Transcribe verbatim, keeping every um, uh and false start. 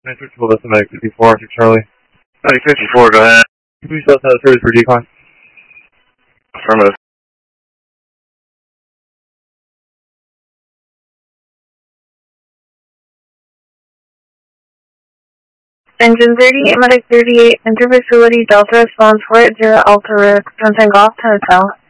nine fifty-four, that's Medic fifty-four, Arctic Charlie. Medic fifty-four, go ahead. Can we still have service for decon? Affirmative. Engine thirty-eight, Medic thirty-eight, interfacility Delta response four eight zero Alta Rick, Tango off to Hotel.